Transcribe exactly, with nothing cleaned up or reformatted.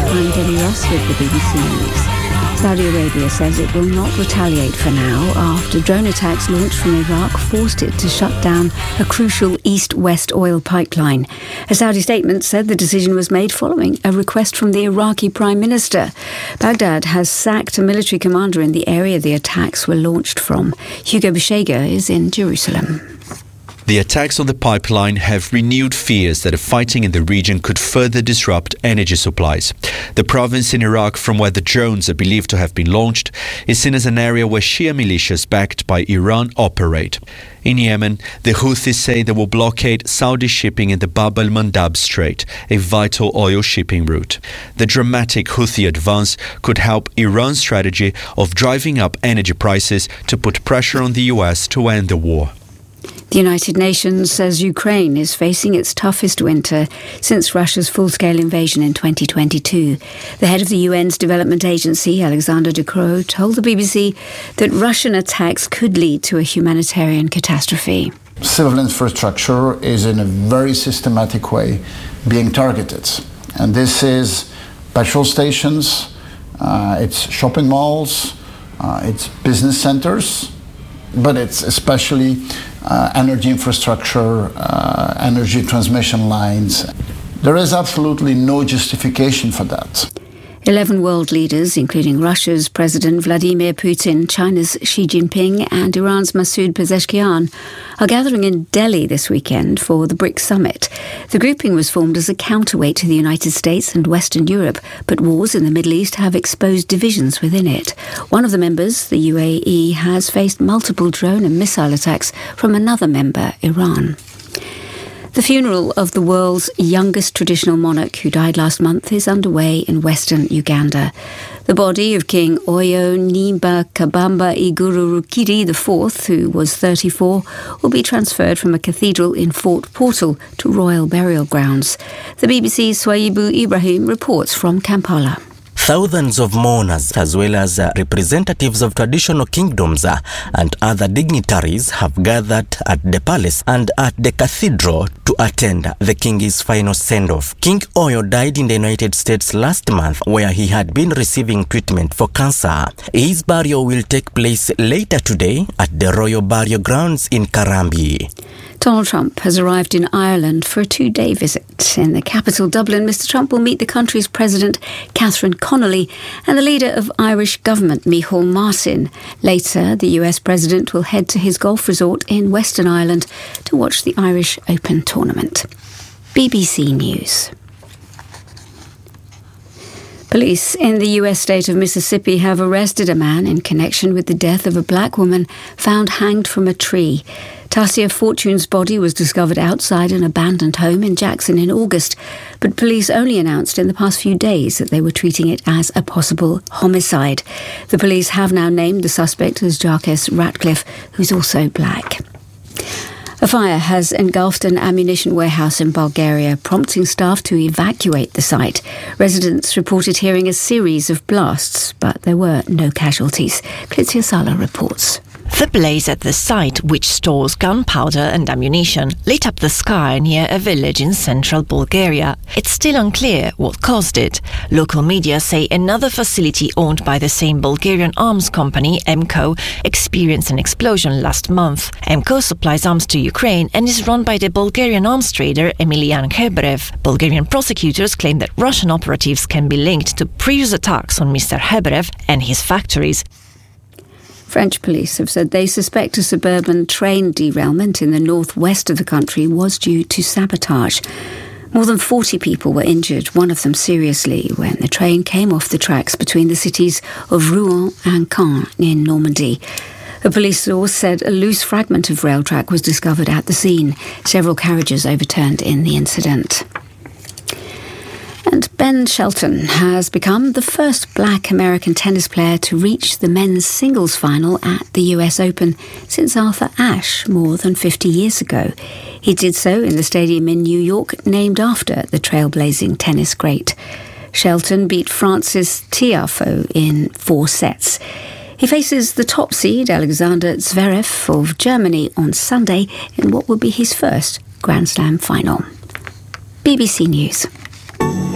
I'm Debbie Ross with the B B C News. Saudi Arabia says it will not retaliate for now after drone attacks launched from Iraq forced it to shut down a crucial east-west oil pipeline. A Saudi statement said the decision was made following a request from the Iraqi Prime Minister. Baghdad has sacked a military commander in the area the attacks were launched from. Hugo Bishega is in Jerusalem. The attacks on the pipeline have renewed fears that the fighting in the region could further disrupt energy supplies. The province in Iraq from where the drones are believed to have been launched is seen as an area where Shia militias backed by Iran operate. In Yemen, the Houthis say they will blockade Saudi shipping in the Bab al-Mandab Strait, a vital oil shipping route. The dramatic Houthi advance could help Iran's strategy of driving up energy prices to put pressure on the U S to end the war. The United Nations says Ukraine is facing its toughest winter since Russia's full-scale invasion in twenty twenty-two. The head of the U N's development agency, Alexander De Croo, told the B B C that Russian attacks could lead to a humanitarian catastrophe. Civil infrastructure is in a very systematic way being targeted. And this is petrol stations, uh, it's shopping malls, uh, it's business centers, but it's especially uh, energy infrastructure, uh, energy transmission lines. There is absolutely no justification for that. Eleven world leaders, including Russia's President Vladimir Putin, China's Xi Jinping and Iran's Masoud Pezeshkian, are gathering in Delhi this weekend for the BRICS summit. The grouping was formed as a counterweight to the United States and Western Europe, but wars in the Middle East have exposed divisions within it. One of the members, the U A E, has faced multiple drone and missile attacks from another member, Iran. The funeral of the world's youngest traditional monarch who died last month is underway in western Uganda. The body of King Oyo Nimba Kabamba Iguru Rukiri the fourth, who was thirty-four, will be transferred from a cathedral in Fort Portal to royal burial grounds. The B B C's Swaibu Ibrahim reports from Kampala. Thousands of mourners, as well as uh, representatives of traditional kingdoms uh, and other dignitaries have gathered at the palace and at the cathedral to attend the king's final send-off. King Oyo died in the United States last month, where he had been receiving treatment for cancer. His burial will take place later today at the Royal Burial Grounds in Karambi. Donald Trump has arrived in Ireland for a two-day visit. In the capital, Dublin, Mister Trump will meet the country's President, Catherine Connolly, and the leader of Irish government, Micheál Martin. Later, the U S President will head to his golf resort in Western Ireland to watch the Irish Open tournament. B B C News. Police in the U S state of Mississippi have arrested a man in connection with the death of a black woman found hanged from a tree. Tasia Fortune's body was discovered outside an abandoned home in Jackson in August, but police only announced in the past few days that they were treating it as a possible homicide. The police have now named the suspect as Jarques Ratcliffe, who's also black. A fire has engulfed an ammunition warehouse in Bulgaria, prompting staff to evacuate the site. Residents reported hearing a series of blasts, but there were no casualties. Klitsia Sala reports. The blaze at the site, which stores gunpowder and ammunition, lit up the sky near a village in central Bulgaria. It's still unclear what caused it. Local media say another facility owned by the same Bulgarian arms company, EMCO, experienced an explosion last month. EMCO supplies arms to Ukraine and is run by the Bulgarian arms trader Emilian Hebrev. Bulgarian prosecutors claim that Russian operatives can be linked to previous attacks on Mister Hebrev and his factories. French police have said they suspect a suburban train derailment in the northwest of the country was due to sabotage. More than forty people were injured, one of them seriously, when the train came off the tracks between the cities of Rouen and Caen in Normandy. A police source said a loose fragment of rail track was discovered at the scene. Several carriages overturned in the incident. And Ben Shelton has become the first black American tennis player to reach the men's singles final at the U S Open since Arthur Ashe more than fifty years ago. He did so in the stadium in New York, named after the trailblazing tennis great. Shelton beat Francis Tiafoe in four sets. He faces the top seed, Alexander Zverev of Germany, on Sunday in what will be his first Grand Slam final. B B C News.